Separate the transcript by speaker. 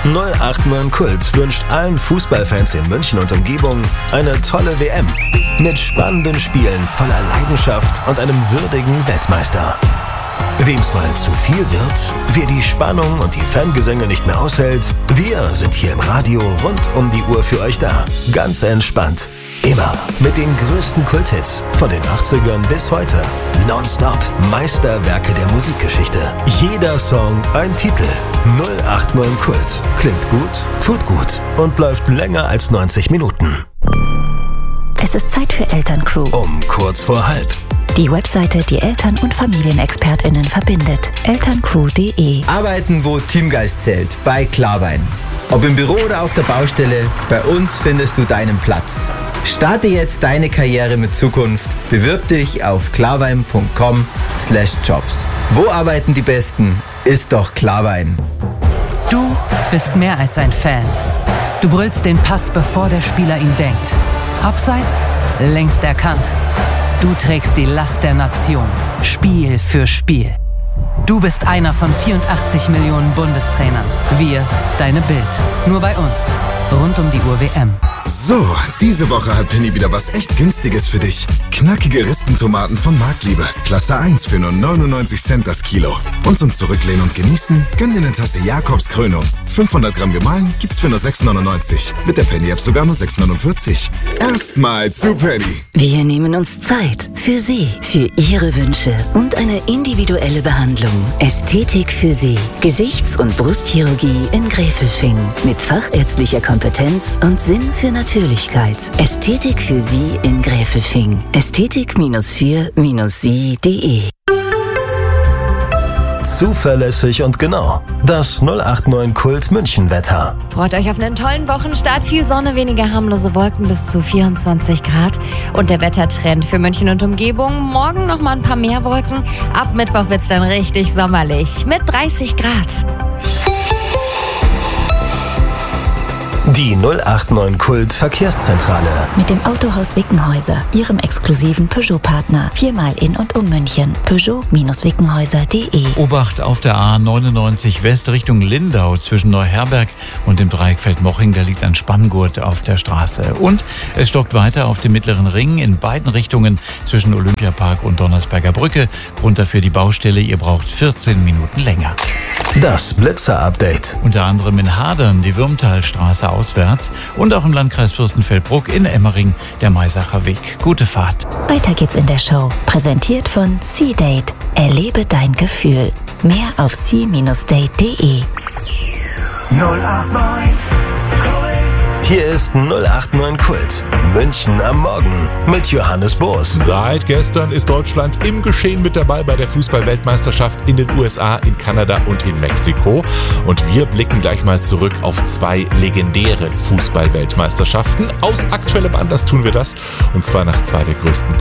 Speaker 1: 089 Kult wünscht allen Fußballfans in München und Umgebung eine tolle WM. Mit spannenden Spielen voller Leidenschaft und einem würdigen Weltmeister. Wem's mal zu viel wird, wer die Spannung und die Fangesänge nicht mehr aushält, wir sind hier im Radio rund um die Uhr für euch da. Ganz entspannt. Immer mit den größten Kulthits von den 80ern bis heute. Nonstop Meisterwerke der Musikgeschichte. Jeder Song ein Titel. 089 Kult. Klingt gut, tut gut und läuft länger als 90 Minuten.
Speaker 2: Es ist Zeit für Elterncrew.
Speaker 1: Um kurz vor halb.
Speaker 2: Die Webseite, die Eltern- und FamilienexpertInnen verbindet. elterncrew.de.
Speaker 3: Arbeiten, wo Teamgeist zählt. Bei Klarwein. Ob im Büro oder auf der Baustelle, bei uns findest du deinen Platz. Starte jetzt deine Karriere mit Zukunft. Bewirb dich auf klarwein.com/jobs. Wo arbeiten die Besten? Ist doch Klarwein.
Speaker 4: Du bist mehr als ein Fan. Du brüllst den Pass, bevor der Spieler ihn denkt. Abseits, längst erkannt. Du trägst die Last der Nation, Spiel für Spiel. Du bist einer von 84 Millionen Bundestrainern. Wir, deine Bild. Nur bei uns. Rund um die Uhr WM.
Speaker 5: So, diese Woche hat Penny wieder was echt Günstiges für dich. Knackige Ristentomaten von Marktliebe. Klasse 1 für nur 99 Cent das Kilo. Und zum Zurücklehnen und Genießen, gönn dir eine Tasse Jakobskrönung. 500 Gramm gemahlen gibt's für nur 6,99. Mit der Penny-App sogar nur 6,49. Erstmal zu Penny.
Speaker 6: Wir nehmen uns Zeit für Sie, für Ihre Wünsche und eine individuelle Behandlung. Ästhetik für Sie. Gesichts- und Brustchirurgie in Gräfelfing. Mit fachärztlicher Kompetenz und Sinn für Natürlichkeit. Ästhetik für Sie in Gräfelfing. Ästhetik-für-sie.de.
Speaker 1: Zuverlässig und genau. Das 089 Kult München-Wetter.
Speaker 7: Freut euch auf einen tollen Wochenstart. Viel Sonne, weniger harmlose Wolken bis zu 24 Grad. Und der Wettertrend für München und Umgebung. Morgen noch mal ein paar mehr Wolken. Ab Mittwoch wird's dann richtig sommerlich mit 30 Grad.
Speaker 1: Die 089 Kult Verkehrszentrale.
Speaker 2: Mit dem Autohaus Wickenhäuser, Ihrem exklusiven Peugeot-Partner. 4-mal in und um München. Peugeot-Wickenhäuser.de.
Speaker 8: Obacht auf der A99 West Richtung Lindau zwischen Neuherberg und dem Dreieck Feldmoching. Da liegt ein Spanngurt auf der Straße. Und es stockt weiter auf dem Mittleren Ring in beiden Richtungen zwischen Olympiapark und Donnersberger Brücke. Grund dafür die Baustelle. Ihr braucht 14 Minuten länger.
Speaker 1: Das Blitzer-Update.
Speaker 8: Unter anderem in Hadern die Würmtalstraße auswärts und auch im Landkreis Fürstenfeldbruck in Emmering der Maisacher Weg. Gute Fahrt.
Speaker 2: Weiter geht's in der Show. Präsentiert von C-Date. Erlebe dein Gefühl. Mehr auf c-date.de.
Speaker 1: 089 Hier ist 089 Kult. München am Morgen mit Johannes Boos.
Speaker 9: Seit gestern ist Deutschland im Geschehen mit dabei bei der Fußball-Weltmeisterschaft in den USA, in Kanada und in Mexiko. Und wir blicken gleich mal zurück auf 2 legendäre Fußball-Weltmeisterschaften. Aus aktuellem Anlass tun wir das. Und zwar nach 2 der größten